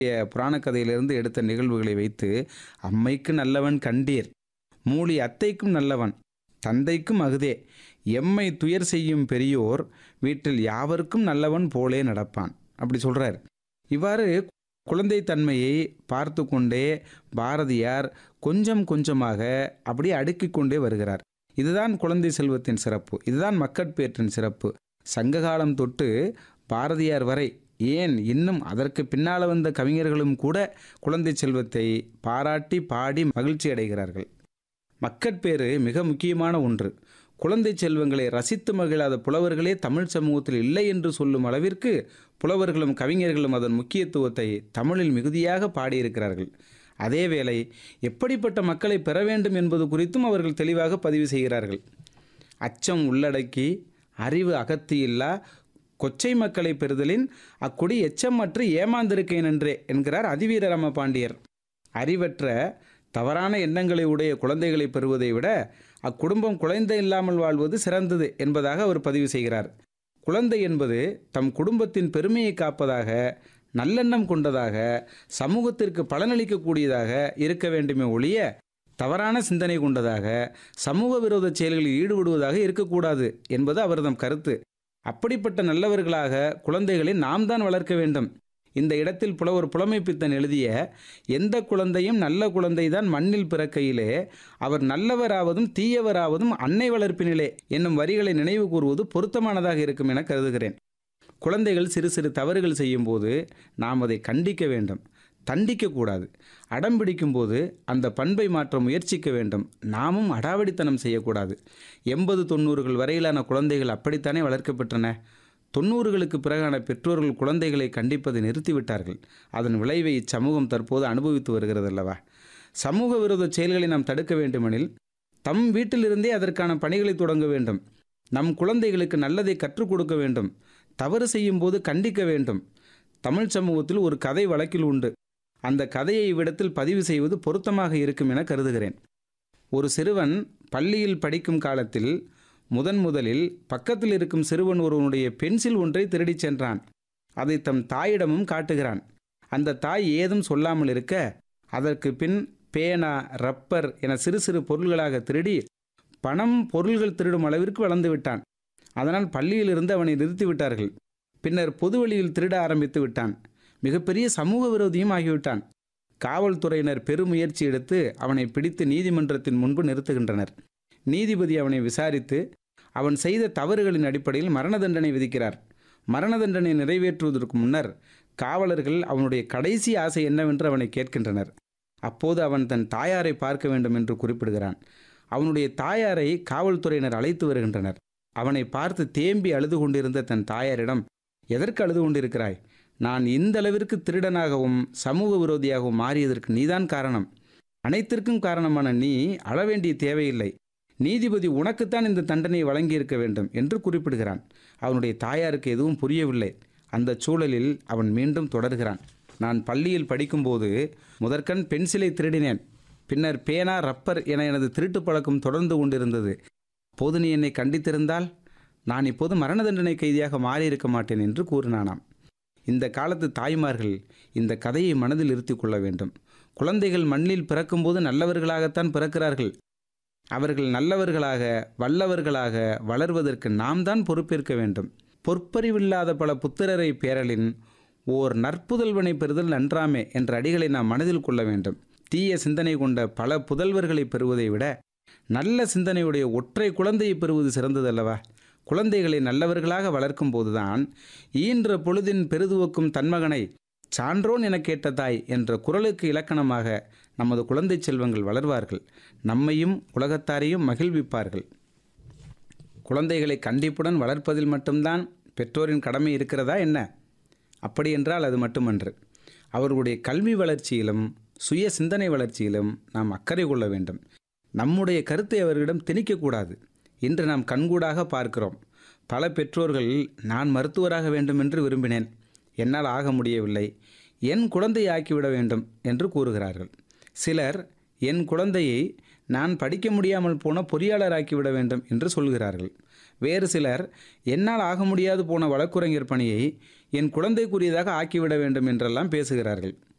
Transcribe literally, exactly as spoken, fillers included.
புராண கதையிலிருந்து எடுத்த நிகழ்வுகளை வைத்து, அம்மைக்கு நல்லவன் கண்டீர், மூலி அத்தைக்கும் நல்லவன், தந்தைக்கும் அகுதே, எம்மை துயர் செய்யும் பெரியோர் வீட்டில் யாவருக்கும் நல்லவன் போலே நடப்பான். அப்படி சொல்றார். இவ்வாறு குழந்தை தன்மையை பார்த்து கொண்டே பாரதியார் கொஞ்சம் கொஞ்சமாக அப்படியே அடுக்கிக் கொண்டே வருகிறார். இதுதான் குழந்தை செல்வத்தின் சிறப்பு, இதுதான் மக்கட்பேற்றின் சிறப்பு. சங்ககாலம் தொட்டு பாரதியார் வரை, ஏன் இன்னும் அதற்கு பின்னால் வந்த கவிஞர்களும் கூட குழந்தை செல்வத்தை பாராட்டி பாடி மகிழ்ச்சி அடைகிறார்கள். மக்கட்பேறு மிக முக்கியமான ஒன்று. குழந்தை செல்வங்களை ரசித்து மகிழாத புலவர்களே தமிழ் சமூகத்தில் இல்லை என்று சொல்லும் அளவிற்கு புலவர்களும் கவிஞர்களும் அதன் முக்கியத்துவத்தை தமிழில் மிகுதியாக பாடியிருக்கிறார்கள். அதேவேளை எப்படிப்பட்ட மக்களை பெற வேண்டும் என்பது குறித்தும் அவர்கள் தெளிவாக பதிவு செய்கிறார்கள். அச்சம் உள்ளடக்கி அறிவு அகத்தி இல்லா கொச்சை மக்களை பெறுதலின் அக்குடி எச்சமற்று ஏமாந்திருக்கேன் என்றே என்கிறார் அதிவீர ராம பாண்டியர். அறிவற்ற தவறான எண்ணங்களை உடைய குழந்தைகளை பெறுவதை விட அக்குடும்பம் குழந்தை இல்லாமல் வாழ்வது சிறந்தது என்பதாக அவர் பதிவு செய்கிறார். குழந்தை என்பது தம் குடும்பத்தின் பெருமையை காப்பதாக, நல்லெண்ணம் கொண்டதாக, சமூகத்திற்கு பலனளிக்கக்கூடியதாக இருக்க வேண்டுமே ஒழிய தவறான சிந்தனை கொண்டதாக, சமூக விரோத செயல்களில் ஈடுபடுவதாக இருக்கக்கூடாது என்பது அவர்தம் கருத்து. அப்படிப்பட்ட நல்லவர்களாக குழந்தைகளை நாம் தான் வளர்க்க வேண்டும். இந்த இடத்தில் புலவர் புலமைப்பித்தன் எழுதிய எந்த குழந்தையும் நல்ல குழந்தைதான் மண்ணில் பிறக்கையிலே அவர் நல்லவராவதும் தீயவராவதும் அன்னை வளர்ப்பினிலே என்னும் வரிகளை நினைவு கூறுவது பொருத்தமானதாக இருக்கும் என கருதுகிறேன். குழந்தைகள் சிறு சிறு தவறுகள் செய்யும் போது நாம் அதை கண்டிக்க வேண்டும், தண்டிக்கக்கூடாது. அடம் பிடிக்கும்போது அந்த பண்பை மாற்ற முயற்சிக்க வேண்டும். நாமும் அடாவடித்தனம் செய்யக்கூடாது. எண்பது தொண்ணூறுகள் வரையிலான குழந்தைகள் அப்படித்தானே வளர்க்கப்பட்டன. தொண்ணூறுகளுக்கு பிறகான பெற்றோர்கள் குழந்தைகளை கண்டிப்பதை நிறுத்திவிட்டார்கள். அதன் விளைவை இச்சமூகம் தற்போது அனுபவித்து வருகிறது அல்லவா? சமூக விரோத செயல்களை நாம் தடுக்க வேண்டுமெனில் தம் வீட்டிலிருந்தே அதற்கான பணிகளை தொடங்க வேண்டும். நம் குழந்தைகளுக்கு நல்லதை கற்றுக் கொடுக்க வேண்டும். தவறு செய்யும் போது கண்டிக்க வேண்டும். தமிழ் சமூகத்தில் ஒரு கதை வழக்கில் உண்டு. அந்த கதையை இவ்விடத்தில் பதிவு செய்வது பொருத்தமாக இருக்கும் என கருதுகிறேன். ஒரு சிறுவன் பள்ளியில் படிக்கும் காலத்தில் முதன் முதலில் பக்கத்தில் இருக்கும் சிறுவன் ஒருவனுடைய பென்சில் ஒன்றை திருடிச் சென்றான். அதை தம் தாயிடமும் காட்டுகிறான். அந்த தாய் ஏதும் சொல்லாமல் இருக்க அதற்கு பின் பேனா, ரப்பர் என சிறு சிறு பொருள்களாக திருடி பணம் பொருள்கள் திருடும் அளவிற்கு வளர்ந்து விட்டான். அதனால் பள்ளியிலிருந்து அவனை நிறுத்திவிட்டார்கள். பின்னர் பொது வழியில் திருட ஆரம்பித்து விட்டான். மிகப்பெரிய சமூக விரோதியும் ஆகிவிட்டான். காவல்துறையினர் பெருமுயற்சி எடுத்து அவனை பிடித்து நீதிமன்றத்தின் முன்பு நிறுத்துகின்றனர். நீதிபதி அவனை விசாரித்து அவன் செய்த தவறுகளின் அடிப்படையில் மரண தண்டனை விதிக்கிறார். மரண தண்டனை நிறைவேற்றுவதற்கு முன்னர் காவலர்கள் அவனுடைய கடைசி ஆசை என்னவென்று அவனை கேட்கின்றனர். அப்போது அவன் தன் தாயாரை பார்க்க வேண்டும் என்று குறிப்பிடுகிறான். அவனுடைய தாயாரை காவல்துறையினர் அழைத்து வருகின்றனர். அவனை பார்த்து தேம்பி அழுது கொண்டிருந்த தன் தாயாரிடம், எதற்கு அழுது கொண்டிருக்கிறாய்? நான் இந்த அளவிற்கு திருடனாகவும் சமூக விரோதியாகவும் மாறியதற்கு நீதான் காரணம். அனைத்திற்கும் காரணமான நீ அழ வேண்டிய தேவையில்லை. நீதிபதி உனக்குத்தான் இந்த தண்டனையை வழங்கியிருக்க வேண்டும் என்று குறிப்பிடுகிறான். அவனுடைய தாயாருக்கு எதுவும் புரியவில்லை. அந்த சூழலில் அவன் மீண்டும் தொடர்கிறான். நான் பள்ளியில் படிக்கும்போது முதற்கண் பென்சிலை திருடினேன். பின்னர் பேனா, ரப்பர் என எனது திருட்டு பழக்கம் தொடர்ந்து கொண்டிருந்தது. அப்போது நீ என்னை கண்டித்திருந்தால் நான் இப்போது மரண தண்டனை கைதியாக மாறியிருக்க மாட்டேன் என்று கூறினானாம். இந்த காலத்து தாய்மார்கள் இந்த கதையை மனதில் இருத்தி கொள்ள வேண்டும். குழந்தைகள் மண்ணில் பிறக்கும்போது நல்லவர்களாகத்தான் பிறக்கிறார்கள். அவர்கள் நல்லவர்களாக வல்லவர்களாக வளர்வதற்கு நாம் தான் பொறுப்பேற்க வேண்டும். பொற்பறிவில்லாத பல புத்திரரை பேரலின் ஓர் நற்புதல்வனை பெறுதல் நன்றாமே என்ற அடிகளை நாம் மனதில் கொள்ள வேண்டும். தீய சிந்தனை கொண்ட பல புதல்வர்களை பெறுவதை விட நல்ல சிந்தனையுடைய ஒற்றை குழந்தையை பெறுவது சிறந்ததல்லவா? குழந்தைகளை நல்லவர்களாக வளர்க்கும் போதுதான் ஈன்ற பொழுதின் பெருதுவக்கும் தன்மகனை சான்றோன் என கேட்ட தாய் என்ற குரலுக்கு இலக்கணமாக நமது குழந்தை செல்வங்கள் வளர்வார்கள். நம்மையும் உலகத்தாரையும் மகிழ்விப்பார்கள். குழந்தைகளை கண்டிப்புடன் வளர்ப்பதில் மட்டும்தான் பெற்றோரின் கடமை இருக்கிறதா என்ன? அப்படி என்றால் அது மட்டுமன்று. அவர்களுடைய கல்வி வளர்ச்சியிலும் சுய சிந்தனை வளர்ச்சியிலும் நாம் அக்கறை கொள்ள வேண்டும். நம்முடைய கருத்தை அவர்களிடம் திணிக்கக்கூடாது. இன்று நாம் கண்கூடாக பார்க்கிறோம். பல பெற்றோர்கள் நான் மருத்துவராக வேண்டும் என்று விரும்பினேன், என்னால் ஆக முடியவில்லை, என் குழந்தையை ஆக்கிவிட வேண்டும் என்று கூறுகிறார்கள். சிலர் என் குழந்தையை நான் படிக்க முடியாமல் போன பொறியாளராக்கிவிட வேண்டும் என்று சொல்கிறார்கள். வேறு சிலர் என்னால் ஆக முடியாது போன வழக்குரைஞர் பணியை என் குழந்தைக்குரியதாக ஆக்கிவிட வேண்டும் என்றெல்லாம் பேசுகிறார்கள்.